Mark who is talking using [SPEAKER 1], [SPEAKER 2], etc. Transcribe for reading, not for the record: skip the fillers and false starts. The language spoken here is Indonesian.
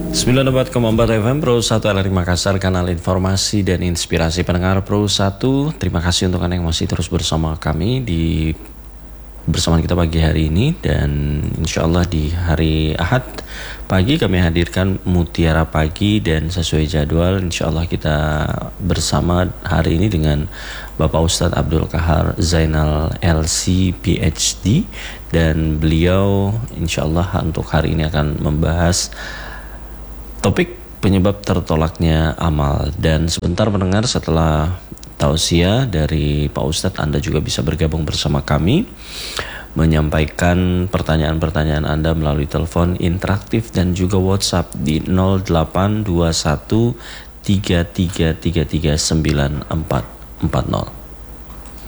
[SPEAKER 1] 94,4 FM Pro 1 LRI Makassar, kanal informasi dan inspirasi pendengar Pro 1. Terima kasih untuk Anda yang masih terus bersama kami di bersamaan kita pagi hari ini. Dan insya Allah di hari Ahad pagi kami hadirkan Mutiara Pagi, dan sesuai jadwal insya Allah kita bersama hari ini dengan Bapak Ustadz Abdul Kahar Zainal LC PhD, dan beliau insya Allah untuk hari ini akan membahas topik penyebab tertolaknya amal. Dan sebentar mendengar setelah tausiah dari Pak Ustadz, Anda juga bisa bergabung bersama kami, menyampaikan pertanyaan-pertanyaan Anda melalui telepon interaktif dan juga WhatsApp di 0821 3333 9440.